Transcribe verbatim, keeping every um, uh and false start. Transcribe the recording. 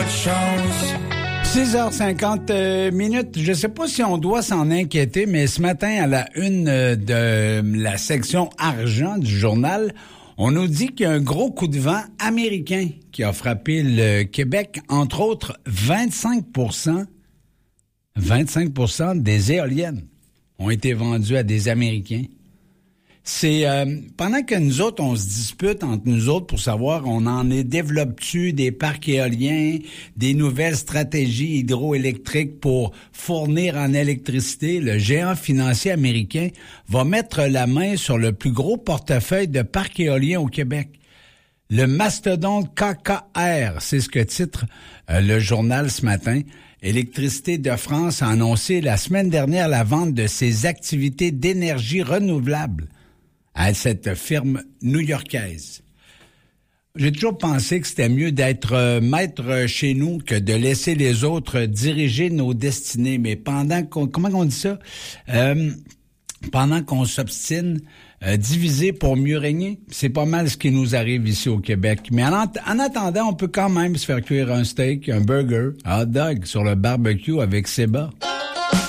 autre chose. six heures cinquante minutes. Je sais pas si on doit s'en inquiéter, mais ce matin, à la une de la section argent du journal, on nous dit qu'il y a un gros coup de vent américain qui a frappé le Québec, entre autres vingt-cinq pour cent, vingt-cinq pour cent des éoliennes ont été vendues à des Américains. C'est euh, pendant que nous autres, on se dispute entre nous autres pour savoir on en est développe-tu des parcs éoliens, des nouvelles stratégies hydroélectriques pour fournir en électricité, le géant financier américain va mettre la main sur le plus gros portefeuille de parcs éoliens au Québec. Le mastodonte K K R, c'est ce que titre euh, le journal ce matin. Électricité de France a annoncé la semaine dernière la vente de ses activités d'énergie renouvelable à cette firme new-yorkaise. J'ai toujours pensé que c'était mieux d'être euh, maître chez nous que de laisser les autres diriger nos destinées. Mais pendant qu'on... Comment on dit ça? Euh, pendant qu'on s'obstine, euh, diviser pour mieux régner, c'est pas mal ce qui nous arrive ici au Québec. Mais en, en attendant, on peut quand même se faire cuire un steak, un burger, un hot dog sur le barbecue avec Seba.